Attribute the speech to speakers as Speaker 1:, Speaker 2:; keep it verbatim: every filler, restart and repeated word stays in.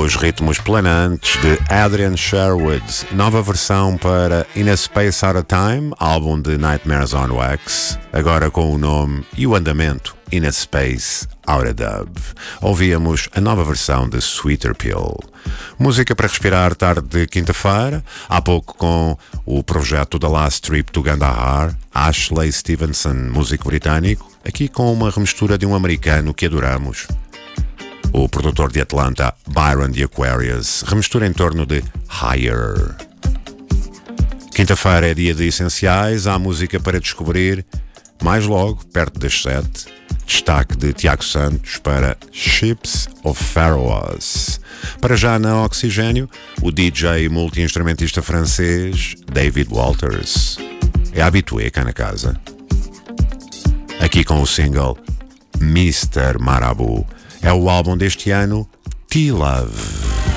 Speaker 1: Os ritmos planantes de Adrian Sherwood, nova versão para In a Space Out of Time, álbum de Nightmares on Wax, agora com o nome e o andamento In a Space Out of Dub. Ouvíamos a nova versão de Sweeter Pill. Música para respirar tarde de quinta-feira, há pouco com o projeto The Last Trip to Kandahar, Ashley Stevenson, músico britânico, aqui com uma remistura de um americano que adoramos. O produtor de Atlanta, Byron de Aquarius, remistura em torno de Higher. Quinta-feira é dia de essenciais, há música para descobrir. Mais logo, perto das sete, destaque de Tiago Santos para Ships of Pharaohs. Para já na Oxigênio, o D J e multi-instrumentista francês David Walters. É habitué cá na casa. Aqui com o single mister Marabu. É o álbum deste ano, T-Love.